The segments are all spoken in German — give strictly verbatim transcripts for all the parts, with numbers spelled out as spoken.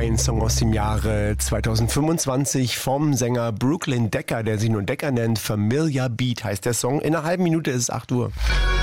Ein Song aus dem Jahre zweitausendfünfundzwanzig vom Sänger Brooklyn Decker, der sich nur Decker nennt. Familiar Beat heißt der Song. In einer halben Minute ist es acht Uhr.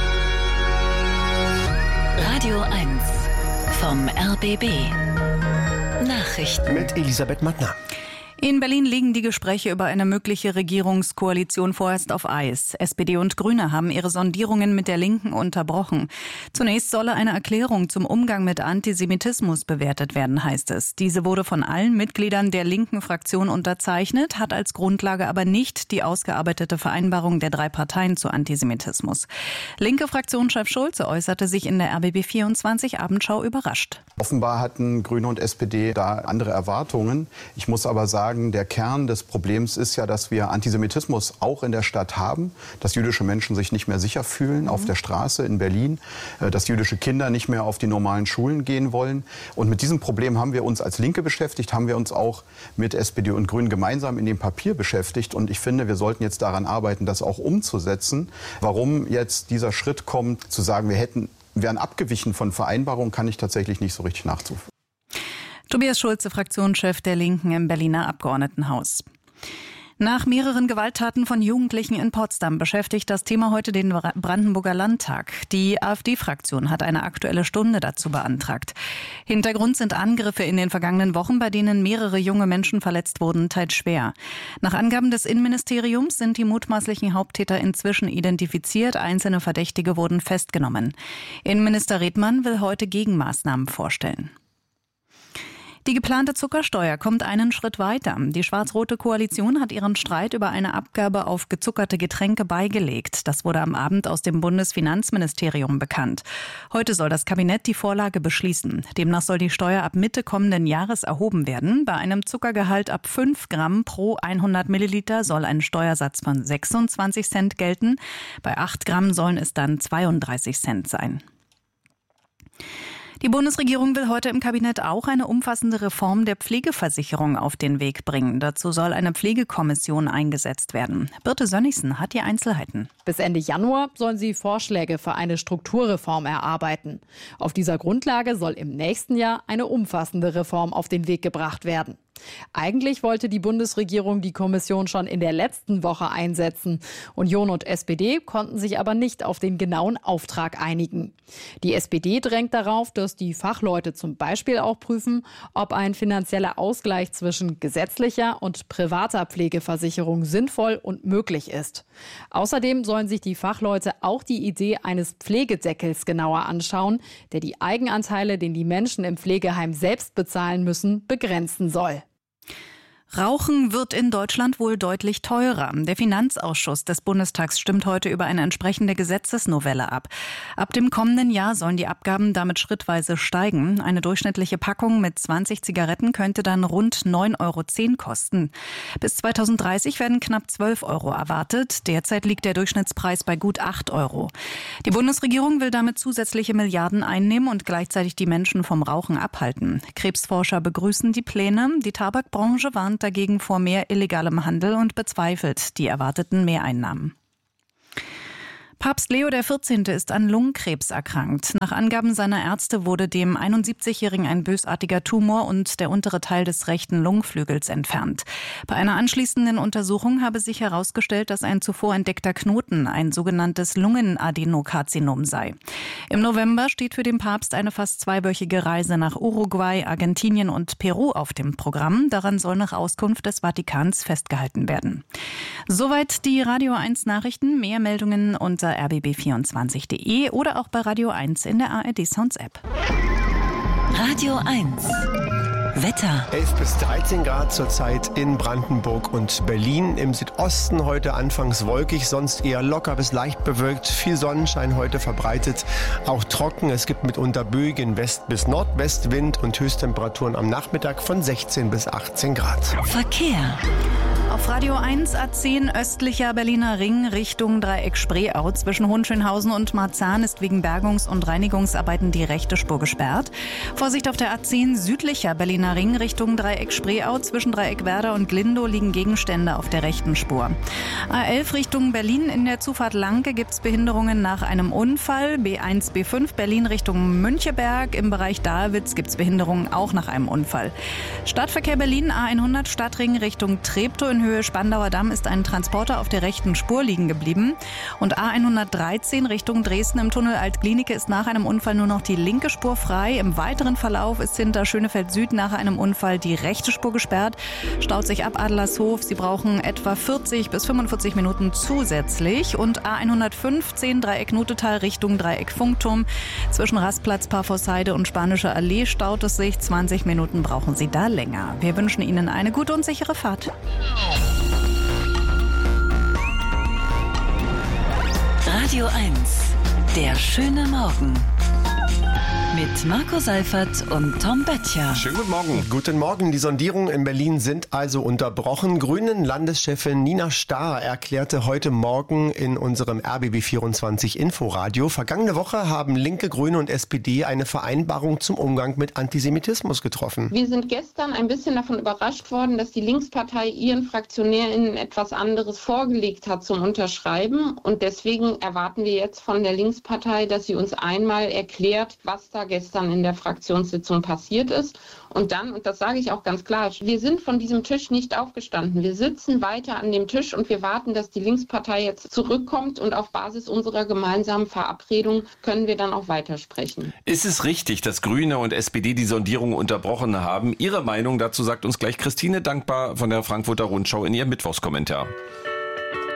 Radio eins vom R B B. Nachrichten mit Elisabeth Mattner. In Berlin liegen die Gespräche über eine mögliche Regierungskoalition vorerst auf Eis. S P D und Grüne haben ihre Sondierungen mit der Linken unterbrochen. Zunächst solle eine Erklärung zum Umgang mit Antisemitismus bewertet werden, heißt es. Diese wurde von allen Mitgliedern der linken Fraktion unterzeichnet, hat als Grundlage aber nicht die ausgearbeitete Vereinbarung der drei Parteien zu Antisemitismus. Linke Fraktionschef Schulze äußerte sich in der R B B vierundzwanzig Abendschau überrascht. Offenbar hatten Grüne und S P D da andere Erwartungen. Ich muss aber sagen, der Kern des Problems ist ja, dass wir Antisemitismus auch in der Stadt haben, dass jüdische Menschen sich nicht mehr sicher fühlen mhm. auf der Straße in Berlin, dass jüdische Kinder nicht mehr auf die normalen Schulen gehen wollen. Und mit diesem Problem haben wir uns als Linke beschäftigt, haben wir uns auch mit S P D und Grünen gemeinsam in dem Papier beschäftigt. Und ich finde, wir sollten jetzt daran arbeiten, das auch umzusetzen. Warum jetzt dieser Schritt kommt, zu sagen, wir hätten, wären abgewichen von Vereinbarungen, kann ich tatsächlich nicht so richtig nachvollziehen. Tobias Schulze, Fraktionschef der Linken im Berliner Abgeordnetenhaus. Nach mehreren Gewalttaten von Jugendlichen in Potsdam beschäftigt das Thema heute den Brandenburger Landtag. Die AfD-Fraktion hat eine Aktuelle Stunde dazu beantragt. Hintergrund sind Angriffe in den vergangenen Wochen, bei denen mehrere junge Menschen verletzt wurden, teils schwer. Nach Angaben des Innenministeriums sind die mutmaßlichen Haupttäter inzwischen identifiziert. Einzelne Verdächtige wurden festgenommen. Innenminister Redmann will heute Gegenmaßnahmen vorstellen. Die geplante Zuckersteuer kommt einen Schritt weiter. Die schwarz-rote Koalition hat ihren Streit über eine Abgabe auf gezuckerte Getränke beigelegt. Das wurde am Abend aus dem Bundesfinanzministerium bekannt. Heute soll das Kabinett die Vorlage beschließen. Demnach soll die Steuer ab Mitte kommenden Jahres erhoben werden. Bei einem Zuckergehalt ab fünf Gramm pro hundert Milliliter soll ein Steuersatz von sechsundzwanzig Cent gelten. Bei acht Gramm sollen es dann zweiunddreißig Cent sein. Die Bundesregierung will heute im Kabinett auch eine umfassende Reform der Pflegeversicherung auf den Weg bringen. Dazu soll eine Pflegekommission eingesetzt werden. Birte Sönnigsen hat die Einzelheiten. Bis Ende Januar sollen sie Vorschläge für eine Strukturreform erarbeiten. Auf dieser Grundlage soll im nächsten Jahr eine umfassende Reform auf den Weg gebracht werden. Eigentlich wollte die Bundesregierung die Kommission schon in der letzten Woche einsetzen. Union und S P D konnten sich aber nicht auf den genauen Auftrag einigen. Die S P D drängt darauf, dass die Fachleute zum Beispiel auch prüfen, ob ein finanzieller Ausgleich zwischen gesetzlicher und privater Pflegeversicherung sinnvoll und möglich ist. Außerdem sollen sich die Fachleute auch die Idee eines Pflegedeckels genauer anschauen, der die Eigenanteile, den die Menschen im Pflegeheim selbst bezahlen müssen, begrenzen soll. Rauchen wird in Deutschland wohl deutlich teurer. Der Finanzausschuss des Bundestags stimmt heute über eine entsprechende Gesetzesnovelle ab. Ab dem kommenden Jahr sollen die Abgaben damit schrittweise steigen. Eine durchschnittliche Packung mit zwanzig Zigaretten könnte dann rund neun Euro zehn kosten. Bis zweitausenddreißig werden knapp zwölf Euro erwartet. Derzeit liegt der Durchschnittspreis bei gut acht Euro. Die Bundesregierung will damit zusätzliche Milliarden einnehmen und gleichzeitig die Menschen vom Rauchen abhalten. Krebsforscher begrüßen die Pläne. Die Tabakbranche warnt dagegen vor mehr illegalem Handel und bezweifelt die erwarteten Mehreinnahmen. Papst Leo der vierzehnte ist an Lungenkrebs erkrankt. Nach Angaben seiner Ärzte wurde dem einundsiebzigjährigen ein bösartiger Tumor und der untere Teil des rechten Lungenflügels entfernt. Bei einer anschließenden Untersuchung habe sich herausgestellt, dass ein zuvor entdeckter Knoten ein sogenanntes Lungenadenokarzinom sei. Im November steht für den Papst eine fast zweiwöchige Reise nach Uruguay, Argentinien und Peru auf dem Programm. Daran soll nach Auskunft des Vatikans festgehalten werden. Soweit die Radio eins Nachrichten. Mehr Meldungen unter r b b vierundzwanzig punkt de oder auch bei Radio eins in der A R D Sounds App. Radio eins Wetter. elf bis dreizehn Grad zurzeit in Brandenburg und Berlin. Im Südosten heute anfangs wolkig, sonst eher locker bis leicht bewölkt. Viel Sonnenschein heute verbreitet, auch trocken. Es gibt mitunter böigen West- bis Nordwestwind und Höchsttemperaturen am Nachmittag von sechzehn bis achtzehn Grad. Verkehr. Auf Radio eins A zehn östlicher Berliner Ring Richtung Dreieck Spreeau zwischen Hohenschönhausen und Marzahn ist wegen Bergungs- und Reinigungsarbeiten die rechte Spur gesperrt. Vorsicht auf der A zehn südlicher Berliner Gardaseener Ring Richtung Dreieck Spreeau. Zwischen Dreieck Werder und Glindow liegen Gegenstände auf der rechten Spur. A elf Richtung Berlin in der Zufahrt Lanke gibt es Behinderungen nach einem Unfall. B eins, B fünf Berlin Richtung Müncheberg. Im Bereich Dahlwitz gibt es Behinderungen auch nach einem Unfall. Stadtverkehr Berlin A hundert Stadtring Richtung Treptow in Höhe Spandauer Damm ist ein Transporter auf der rechten Spur liegen geblieben. Und A hundertdreizehn Richtung Dresden im Tunnel Alt-Glienicke ist nach einem Unfall nur noch die linke Spur frei. Im weiteren Verlauf ist hinter Schönefeld Süd nach einem Unfall die rechte Spur gesperrt. Staut sich ab Adlershof. Sie brauchen etwa vierzig bis fünfundvierzig Minuten zusätzlich. Und A hundertfünfzehn Dreieck Nutetal Richtung Dreieck Funkturm. Zwischen Rastplatz Parforceide und Spanische Allee staut es sich. zwanzig Minuten brauchen Sie da länger. Wir wünschen Ihnen eine gute und sichere Fahrt. Radio eins. Der schöne Morgen. Mit Marco Seifert und Tom Böttcher. Schönen guten Morgen. Guten Morgen. Die Sondierungen in Berlin sind also unterbrochen. Grünen-Landeschefin Nina Stahr erklärte heute Morgen in unserem R B B vierundzwanzig Inforadio, vergangene Woche haben Linke, Grüne und S P D eine Vereinbarung zum Umgang mit Antisemitismus getroffen. Wir sind gestern ein bisschen davon überrascht worden, dass die Linkspartei ihren FraktionärInnen etwas anderes vorgelegt hat zum Unterschreiben. Und deswegen erwarten wir jetzt von der Linkspartei, dass sie uns einmal erklärt, was da gestern in der Fraktionssitzung passiert ist. Und dann, und das sage ich auch ganz klar, wir sind von diesem Tisch nicht aufgestanden. Wir sitzen weiter an dem Tisch und wir warten, dass die Linkspartei jetzt zurückkommt und auf Basis unserer gemeinsamen Verabredung können wir dann auch weitersprechen. Ist es richtig, dass Grüne und S P D die Sondierung unterbrochen haben? Ihre Meinung dazu sagt uns gleich Christine Dankbar von der Frankfurter Rundschau in ihrem Mittwochskommentar.